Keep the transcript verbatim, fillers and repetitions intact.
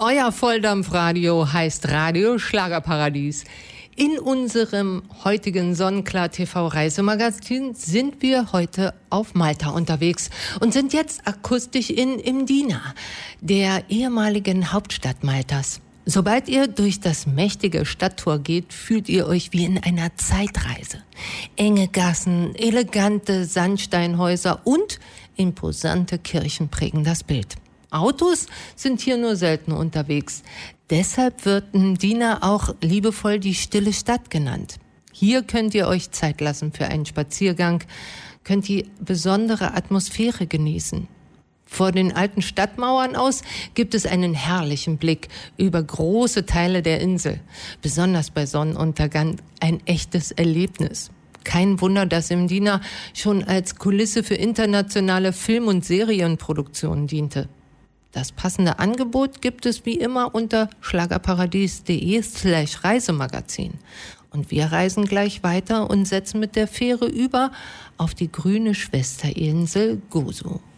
Euer Volldampfradio heißt Radio Schlagerparadies. In unserem heutigen Sonnenklar-T V-Reisemagazin sind wir heute auf Malta unterwegs und sind jetzt akustisch in Mdina, der ehemaligen Hauptstadt Maltas. Sobald ihr durch das mächtige Stadttor geht, fühlt ihr euch wie in einer Zeitreise. Enge Gassen, elegante Sandsteinhäuser und imposante Kirchen prägen das Bild. Autos sind hier nur selten unterwegs. Deshalb wird Mdina auch liebevoll die stille Stadt genannt. Hier könnt ihr euch Zeit lassen für einen Spaziergang, könnt die besondere Atmosphäre genießen. Vor den alten Stadtmauern aus gibt es einen herrlichen Blick über große Teile der Insel. Besonders bei Sonnenuntergang ein echtes Erlebnis. Kein Wunder, dass Mdina schon als Kulisse für internationale Film- und Serienproduktionen diente. Das passende Angebot gibt es wie immer unter schlagerparadies.de slash Reisemagazin. Und wir reisen gleich weiter und setzen mit der Fähre über auf die grüne Schwesterinsel Gozo.